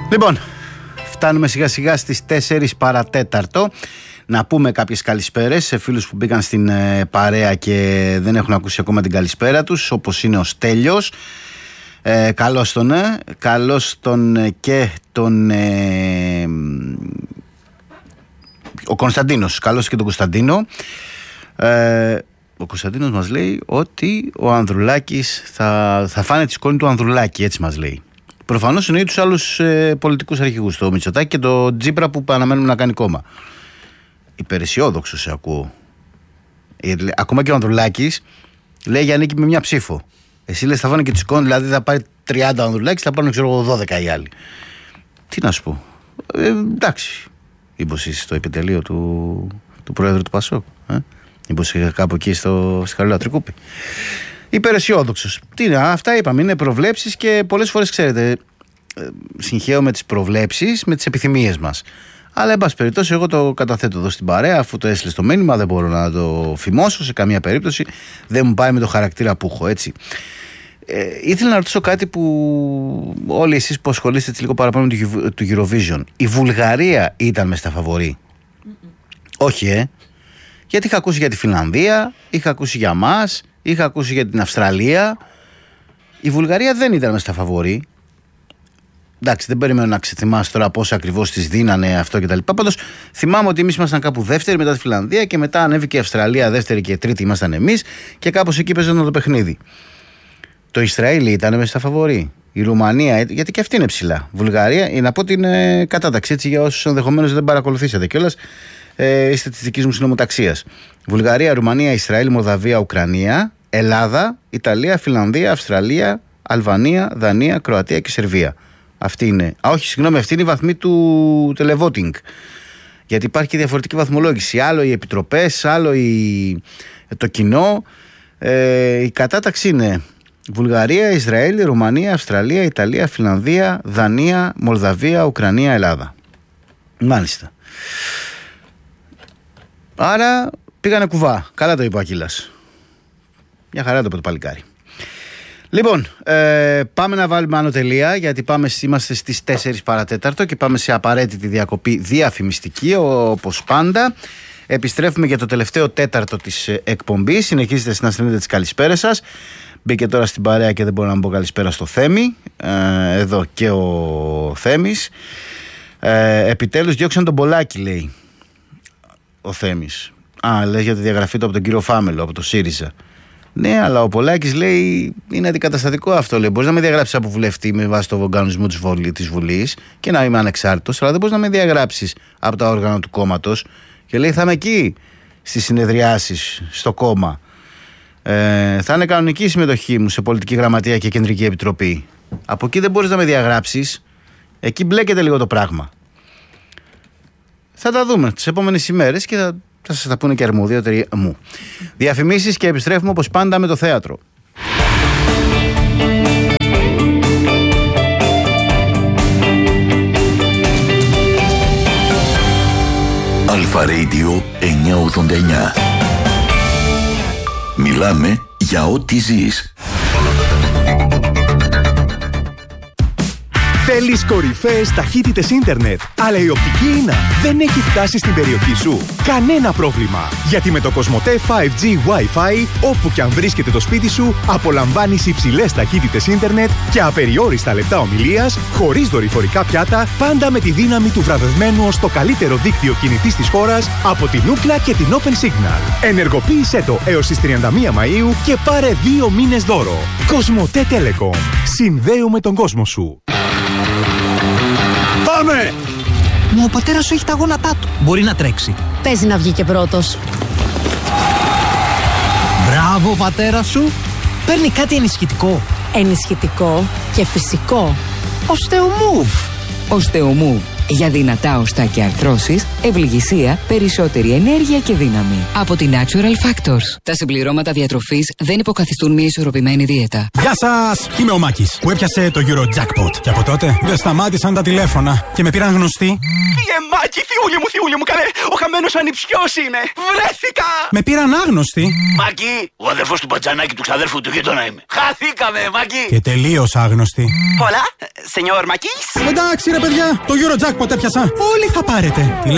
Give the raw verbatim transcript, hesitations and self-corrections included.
Λοιπόν, φτάνουμε σιγά σιγά στις τέσσερις παρατέταρτο. Να πούμε κάποιες καλησπέρες σε φίλους που μπήκαν στην ε, παρέα και δεν έχουν ακούσει ακόμα την καλησπέρα τους, όπως είναι ο Στέλιος. Ε, καλώς τον, ε, καλώς τον ε, και τον ε, ο Κωνσταντίνος, καλώς και τον Κωνσταντίνο. ε, Ο Κωνσταντίνος μας λέει ότι ο Ανδρουλάκης θα, θα φάνε τη σκόνη του Ανδρουλάκη, έτσι μας λέει. Προφανώς εννοεί τους άλλους ε, πολιτικούς αρχηγούς, το Μητσοτάκη και το Τζίπρα που αναμένουμε να κάνει κόμμα. Υπεραισιόδοξο σε ακούω. Γιατί, ακόμα και ο Ανδρουλάκης λέει για νίκη με μια ψήφο. Εσύ λες θα φάνε και τη σκόνη, δηλαδή θα πάρει τριάντα ο Ανδρουλάκης, θα πάρουν ξέρω εγώ δώδεκα οι άλλοι. Τι να σου πω. Ε, εντάξει. Μήπως είσαι στο επιτελείο του, του Πρόεδρου του Πασόκ. Ε? Μήπως είσαι κάπου εκεί στο, στη Χαρούλα Τρικούπη. Υπεραισιόδοξος. Τι είναι, αυτά είπαμε, είναι προβλέψεις και πολλές φορές ξέρετε, συγχαίω με τις προβλέψεις με τις επιθυμίες μας. Αλλά εν πάση περιπτώσει, εγώ το καταθέτω εδώ στην παρέα, αφού το έστειλε στο μήνυμα, δεν μπορώ να το φημώσω σε καμία περίπτωση. Δεν μου πάει με το χαρακτήρα που έχω, έτσι. Ε, ήθελα να ρωτήσω κάτι που όλοι εσείς που ασχολείστε λίγο παραπάνω με το Eurovision. Η Βουλγαρία ήταν μες στα φαβορί? Mm-mm. Όχι, ε. Γιατί είχα ακούσει για τη Φινλανδία, είχα ακούσει για μας, είχα ακούσει για την Αυστραλία. Η Βουλγαρία δεν ήταν μες στα φαβορί. Εντάξει, δεν περιμένω να ξεθυμάσαι τώρα πώς ακριβώς τις δίνανε αυτό κτλ. Πάντως θυμάμαι ότι εμείς ήμασταν κάπου δεύτερη μετά τη Φιλανδία και μετά ανέβηκε η Αυστραλία δεύτερη και τρίτη ήμασταν εμείς και κάπως εκεί παίζονταν το παιχνίδι. Το Ισραήλ ήταν μέσα στα φαβορί. Η Ρουμανία, γιατί και αυτή είναι ψηλά. Βουλγαρία, να πω την ε, κατάταξη έτσι για όσους ενδεχομένως δεν παρακολουθήσατε κιόλας, ε, είστε της δικής μου συνομοταξίας. Βουλγαρία, Ρουμανία, Ισραήλ, Μολδαβία, Ουκρανία, Ελλάδα, Ιταλία, Φιλανδία, Αυστραλία, Αλβανία, Δανία, Κροατία και Σερβία. Αυτή είναι. Α, όχι, συγγνώμη, αυτή είναι η βαθμή του televoting. Γιατί υπάρχει και διαφορετική βαθμολόγηση. Άλλο οι επιτροπές, άλλο η... το κοινό. Ε, η κατάταξη είναι Βουλγαρία, Ισραήλ, Ρουμανία, Αυστραλία, Ιταλία, Φιλανδία, Δανία, Μολδαβία, Ουκρανία, Ελλάδα. Μάλιστα. Άρα πήγανε κουβά. Καλά το είπε ο Ακύλας. Μια χαρά το είπε το παλικάρι. Λοιπόν, ε, πάμε να βάλουμε άνω τελεία, γιατί πάμε, είμαστε στις τέσσερις παρατέταρτο και πάμε σε απαραίτητη διακοπή διαφημιστική, όπως πάντα. Επιστρέφουμε για το τελευταίο τέταρτο της εκπομπής. Συνεχίζετε να στέλνετε τις καλησπέρες σας. Μπήκε τώρα στην παρέα και δεν μπορώ να μου πω καλησπέρα στο Θέμη. Ε, εδώ και ο Θέμης. Ε, επιτέλους διώξαν τον Πολάκη, λέει ο Θέμης. Α, λέει για τη διαγραφή του από τον κύριο Φάμελο, από το ΣΥΡΙΖΑ. Ναι, αλλά ο Πολάκης λέει είναι αντικαταστατικό αυτό. Λέει: μπορείς να με διαγράψεις από βουλευτή με βάση το κανονισμό της Βουλής και να είμαι ανεξάρτητος, αλλά δεν μπορείς να με διαγράψεις από τα όργανα του κόμματος. Και λέει: θα είμαι εκεί στις συνεδριάσεις, στο κόμμα. Ε, θα είναι κανονική η συμμετοχή μου σε πολιτική γραμματεία και κεντρική επιτροπή. Από εκεί δεν μπορείς να με διαγράψεις. Εκεί μπλέκεται λίγο το πράγμα. Θα τα δούμε τις επόμενες ημέρες και θα. Θα σας τα πούνε και αρμοδιότεροι μου. Διαφημίσεις και επιστρέφουμε όπως πάντα με το θέατρο. Αλφα Radio εννιακόσια ογδόντα εννιά. Μιλάμε για ό,τι ζεις. Θέλεις κορυφαίες ταχύτητες ίντερνετ, αλλά η οπτική ίνα δεν έχει φτάσει στην περιοχή σου? Κανένα πρόβλημα, γιατί με το Κοσμοτέ φάιβ τζι Wi-Fi, όπου και αν βρίσκεται το σπίτι σου, απολαμβάνεις υψηλές ταχύτητες ίντερνετ και απεριόριστα λεπτά ομιλίας, χωρίς δορυφορικά πιάτα, πάντα με τη δύναμη του βραβευμένου ως το καλύτερο δίκτυο κινητής της χώρας από την Ookla και την Open Signal. Ενεργοποίησέ το έως τις τριάντα μία Μαΐου και πάρε δύο μήνες δώρο. Κοσμοτέ Telecom. Συνδέουμε τον κόσμο σου. Πάμε! Μα ο πατέρας σου έχει τα γόνατά του. Μπορεί να τρέξει. Παίζει να βγει και πρώτος. Μπράβο, πατέρα σου. Παίρνει κάτι ενισχυτικό. Ενισχυτικό και φυσικό. Οστεομούβ. Οστεομούβ. Για δυνατά οστά και αρθρώσεις, ευληγησία, περισσότερη ενέργεια και δύναμη. Από την Natural Factors. Τα συμπληρώματα διατροφής δεν υποκαθιστούν μια ισορροπημένη δίαιτα. Γεια σας! Είμαι ο Μάκης που έπιασε το Eurojackpot. Και από τότε δεν σταμάτησαν τα τηλέφωνα και με πήραν γνωστοί. Φύγε Μάκη, θειούλη μου, θειούλη μου, καλέ! Ο χαμένος ανιψιός είμαι! Βρέθηκα! Με πήραν άγνωστοι. Μάκη, ο αδερφός του Μπατζανάκη του ξαδέρφου του γείτονα είμαι. Χαθήκαμε, Μάκη! Και τελείως άγνωστοι. Hola, señor Μακής. Εντάξει ρε παιδιά, το Eurojackpot έπιασα. Όλοι θα πάρετε.